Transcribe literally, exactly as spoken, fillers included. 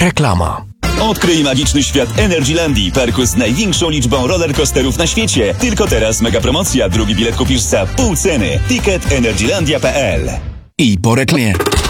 Reklama. Odkryj magiczny świat Energylandii, parku z największą liczbą rollercoasterów na świecie. Tylko teraz mega promocja, drugi bilet kupisz za pół ceny. Ticket energylandia kropka p l. I po reklamie.